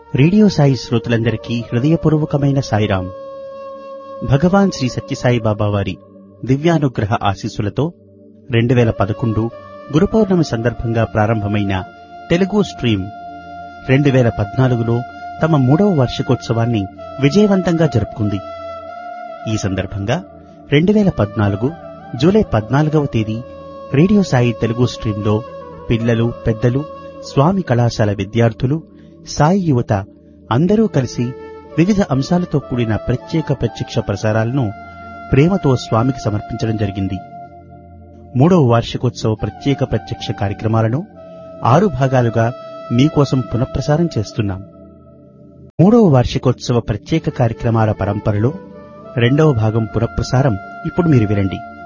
Radio Sai శ్రోతలందరికీ హృదయపూర్వకమైన సాయిరాం. భగవాన్ శ్రీ సత్యసాయి బాబా వారి దివ్యానుగ్రహ ఆశీస్సులతో 2011 గురు పౌర్ణమి సందర్భంగా ప్రారంభమైన తెలుగు స్ట్రీమ్ 2014లో తమ 3వ వార్షికోత్సవాన్ని విజయవంతంగా జరుపుకుంది. ఈ సందర్భంగా 2014 జూలై 14వ తేదీ రేడియో సాయి తెలుగు స్ట్రీంలో పిల్లలు, పెద్దలు, స్వామి కళాశాల విద్యార్థులు, సాయి యువత అందరూ కలిసి వివిధ అంశాలతో కూడిన ప్రత్యక్ష ప్రసారాలను ప్రేమతో స్వామికి సమర్పించడం జరిగింది. 3వ వార్షికోత్సవ ప్రత్యక్ష కార్యక్రమాలను 6 భాగాలుగా మీకోసం పునఃప్రసారం చేస్తున్నాం. 3వ వార్షికోత్సవ ప్రత్యేక కార్యక్రమాల పరంపరలో 2వ భాగం పునఃప్రసారం ఇప్పుడు మీరు వినండి.